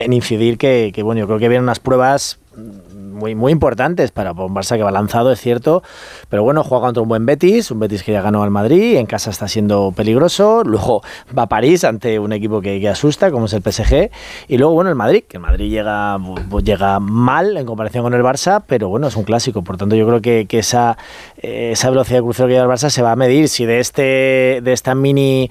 en incidir que bueno, yo creo que vienen unas pruebas muy, muy importantes para un Barça que va lanzado, es cierto, pero bueno, juega contra un buen Betis, un Betis que ya ganó al Madrid, en casa está siendo peligroso, luego va a París ante un equipo que asusta, como es el PSG, y luego, bueno, el Madrid, que el Madrid llega mal en comparación con el Barça, pero bueno, es un clásico, por tanto yo creo que esa velocidad de crucero que lleva el Barça se va a medir. Si de este mini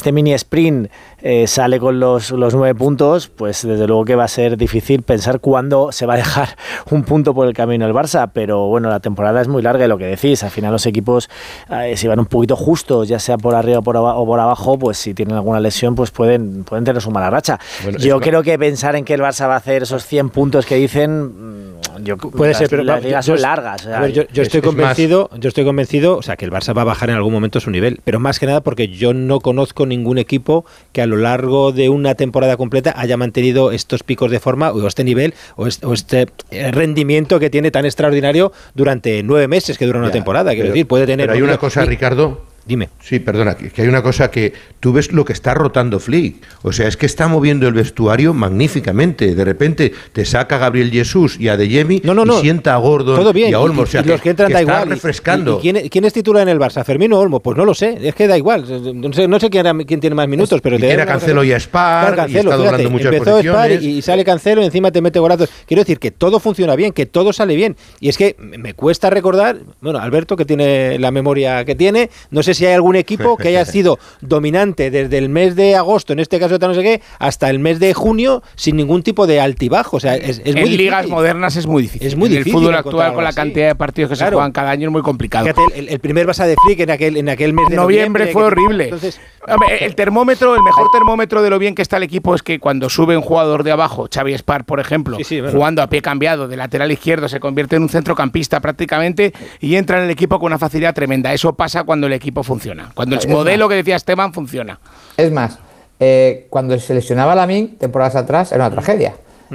sprint sale con los 9 puntos, pues desde luego que va a ser difícil pensar cuándo se va a dejar un punto por el camino el Barça, pero bueno, la temporada es muy larga y lo que decís, al final los equipos si van un poquito justos, ya sea por arriba o por abajo, pues si tienen alguna lesión, pues pueden tener su mala racha. Bueno, yo creo que pensar en que el Barça va a hacer esos 100 puntos que dicen, puede ser, pero las ligas son largas. O sea, a ver, yo estoy convencido, o sea, que el Barça va a bajar en algún momento su nivel, pero más que nada porque yo no conozco ningún equipo que a lo largo de una temporada completa haya mantenido estos picos de forma o este nivel o este rendimiento que tiene tan extraordinario durante 9 meses que dura una temporada. Quiero decir, puede tener. Pero hay una cosa, Ricardo. Dime. Sí, perdona, que hay una cosa que tú ves lo que está rotando Flick. O sea, es que está moviendo el vestuario magníficamente. De repente te saca a Gabriel Jesús y a Adeyemi y sienta a Gordon todo bien, y a Olmo. O sea, y los que entran da igual. Refrescando. ¿Y quién es titular en el Barça? ¿Fermín o Olmo? Pues no lo sé. Es que da igual. No sé quién tiene más minutos, pero era Cancelo y a Spar. Claro, Cancelo, y está doblando muchas empezó posiciones. Spar y sale Cancelo y encima te mete golazos. Quiero decir que todo funciona bien, que todo sale bien. Y es que me cuesta recordar, bueno, Alberto, que tiene la memoria que tiene, no sé si hay algún equipo que haya sido dominante desde el mes de agosto, en este caso no sé qué, hasta el mes de junio sin ningún tipo de altibajo. O sea, es muy difícil. En ligas modernas es muy difícil. Es muy difícil. El fútbol actual, con la cantidad de partidos que se juegan cada año, es muy complicado. Fíjate, el primer Barça de Flick en aquel mes de noviembre fue horrible. Entonces, el mejor termómetro de lo bien que está el equipo es que cuando sube un jugador de abajo, Xavi Spar, por ejemplo, jugando a pie cambiado de lateral izquierdo, se convierte en un centrocampista prácticamente y entra en el equipo con una facilidad tremenda. Eso pasa cuando el equipo funciona. Cuando el modelo que decía Esteban funciona. Es más, cuando se lesionaba Lamine temporadas atrás era una tragedia.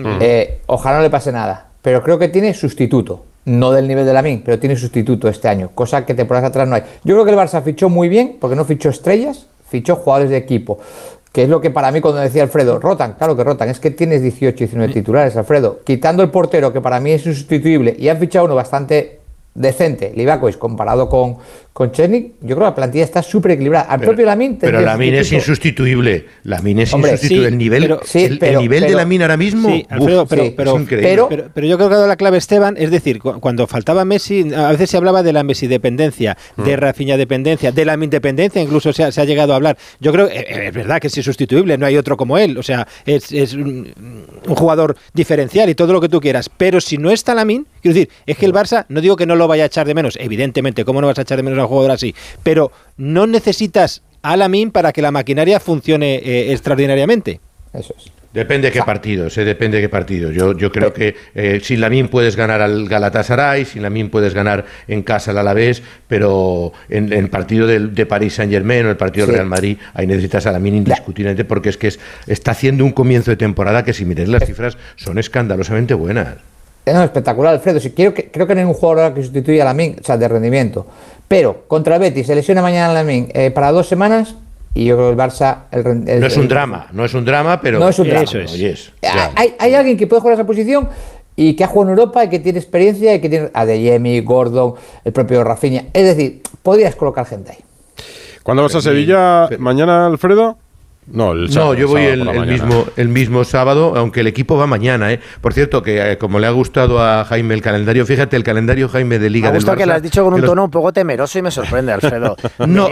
Ojalá no le pase nada, pero creo que tiene sustituto. No del nivel de Lamine, pero tiene sustituto este año, cosa que temporadas atrás no hay. Yo creo que el Barça fichó muy bien, porque no fichó estrellas, fichó jugadores de equipo, que es lo que para mí cuando decía Alfredo, rotan, claro que rotan, es que tienes 18, 19 titulares, Alfredo, quitando el portero, que para mí es insustituible, y han fichado uno bastante decente, Livakovic, comparado con Černik, yo creo que la plantilla está súper equilibrada. Al propio Lamine... Pero Lamine es insustituible. Lamine es insustituible. El nivel de Lamine ahora mismo... Sí, Alfredo, pero yo creo que ha dado la clave Esteban, es decir, cuando faltaba Messi, a veces se hablaba de la Messi-dependencia, de Rafinha-dependencia, de Lamine-dependencia, incluso se ha llegado a hablar. Yo creo que es verdad que es insustituible, no hay otro como él, o sea, es un jugador diferencial y todo lo que tú quieras, pero si no está Lamine, quiero decir, es que el Barça, no digo que no lo vaya a echar de menos, evidentemente, ¿cómo no vas a echar de menos a un jugador así? Pero no necesitas a Lamine para que la maquinaria funcione extraordinariamente. Eso es. Depende de qué partidos, depende de qué partidos. Yo creo que sin Lamine puedes ganar al Galatasaray, sin Lamine puedes ganar en casa al Alavés, pero en el partido de Paris Saint-Germain o el partido del Real Madrid, ahí necesitas a Lamine indiscutiblemente, porque es que está haciendo un comienzo de temporada que, si miráis las cifras, son escandalosamente buenas. No, espectacular, Alfredo. Creo que no hay un jugador que sustituya a Lamine, o sea, de rendimiento. Pero contra el Betis se lesiona mañana a Lamine para 2 semanas y yo creo que el Barça... No es un drama, pero... No es un drama. Eso es. Hay alguien que puede jugar esa posición y que ha jugado en Europa y que tiene experiencia y que tiene Adeyemi, Gordon, el propio Rafinha. Es decir, podrías colocar gente ahí. ¿Cuándo vas a Sevilla? ¿Mañana, Alfredo? No, yo voy el mismo sábado, aunque el equipo va mañana. Por cierto, que como le ha gustado a Jaime el calendario, fíjate, el calendario, Jaime, de Liga del Barça... Me gusta que lo has dicho con un tono un poco temeroso y me sorprende, Alfredo. No,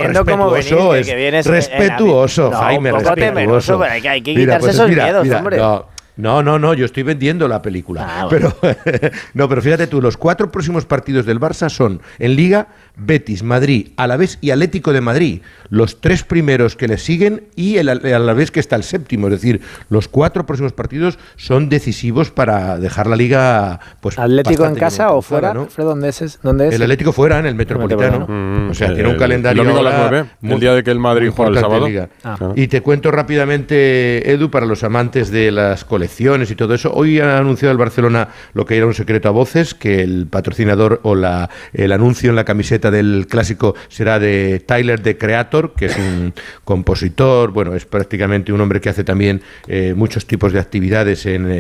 respetuoso, Jaime, un poco temeroso, pero hay que quitarse esos miedos, hombre. No, yo estoy vendiendo la película. Pero fíjate tú, los 4 próximos partidos del Barça son en Liga, Betis, Madrid, Alavés y Atlético de Madrid. Los 3 primeros que le siguen y el Alavés, que está el 7º. Es decir, los 4 próximos partidos son decisivos para dejar la Liga... Pues, ¿Atlético en casa o fuera? ¿No? ¿Dónde es? El Atlético fuera, en el Metropolitano. O sea, tiene un calendario... El domingo a las 9, el día de que el Madrid juega el sábado. Y te cuento rápidamente, Edu, para los amantes de las colecciones selecciones y todo eso. Hoy ha anunciado el Barcelona lo que era un secreto a voces, que el patrocinador o el anuncio en la camiseta del clásico será de Tyler, the Creator, que es un compositor, bueno, es prácticamente un hombre que hace también muchos tipos de actividades en